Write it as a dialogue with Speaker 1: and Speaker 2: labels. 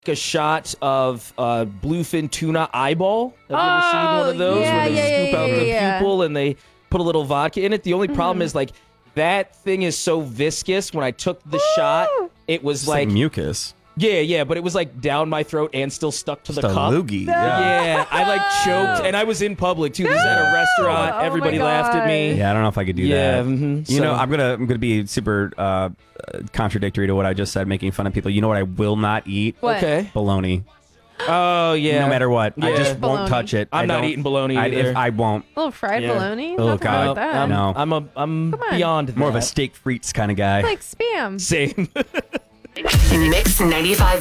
Speaker 1: a shot of bluefin tuna eyeball. Have you ever seen one of those where they scoop out the pupil and they put a little vodka in it? The only problem is like that thing is so viscous. When I took the shot, it was like
Speaker 2: mucus.
Speaker 1: Yeah, but it was like down my throat and still stuck to the cup.
Speaker 2: Loogie,
Speaker 1: yeah, I like choked, and I was in public too. This is at a restaurant. Everybody laughed at me.
Speaker 2: Yeah, I don't know if I could do that.
Speaker 1: Mm-hmm.
Speaker 2: You know, I'm gonna be super contradictory to what I just said, making fun of people. You know what I will not eat?
Speaker 3: What?
Speaker 1: Okay.
Speaker 2: Bologna.
Speaker 1: Oh yeah.
Speaker 2: No matter what, I just
Speaker 3: Bologna.
Speaker 2: won't touch it.
Speaker 1: I'm not eating bologna either.
Speaker 2: I won't.
Speaker 3: A little fried bologna?
Speaker 2: Oh,
Speaker 3: Nothing
Speaker 2: God.
Speaker 3: like that.
Speaker 2: No.
Speaker 1: I'm beyond that.
Speaker 2: More of a steak frites kind of guy.
Speaker 3: Like Spam.
Speaker 1: Same.
Speaker 4: Mix 95.